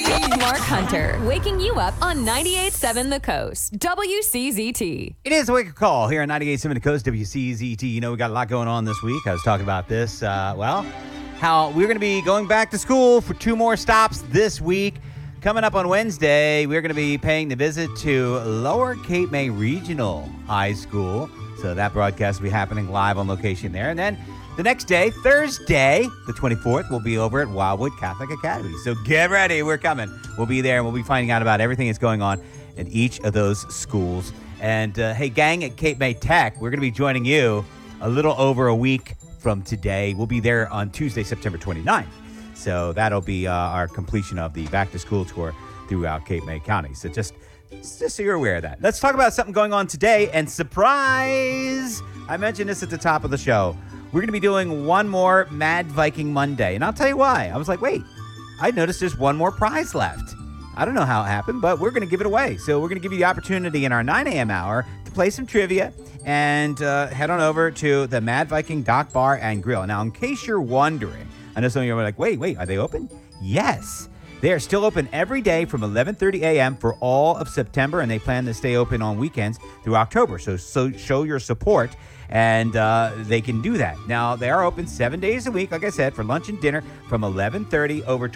Mark Hunter, waking you up on 98.7 The Coast, WCZT. It is a wake-up call here on 98.7 The Coast, WCZT. You know, we got a lot going on this week. I was talking about this, how we're going to be going back to school for 2 more stops this week. Coming up on Wednesday, we're going to be paying the visit to Lower Cape May Regional High School. So that broadcast will be happening live on location there. And then the next day, Thursday, the 24th, we'll be over at Wildwood Catholic Academy. So get ready. We're coming. We'll be there, and we'll be finding out about everything that's going on in each of those schools. And, hey, gang at Cape May Tech, we're going to be joining you a little over a week from today. We'll be there on Tuesday, September 29th. So that'll be our completion of the back-to-school tour throughout Cape May County. So just so you're aware of that. Let's talk about something going on today. And surprise, I mentioned this at the top of the show. We're going to be doing one more Mad Viking Monday. And I'll tell you why. I was like, wait, I noticed there's one more prize left. I don't know how it happened, but we're going to give it away. So we're going to give you the opportunity in our 9 a.m. hour to play some trivia and head on over to the Mad Viking Dock Bar and Grill. Now, in case you're wondering, I know some of you are like, wait, are they open? Yes. They are still open every day from 11:30 a.m. for all of September, and they plan to stay open on weekends through October. So show your support, and they can do that. Now, they are open 7 days a week, like I said, for lunch and dinner from 11:30 over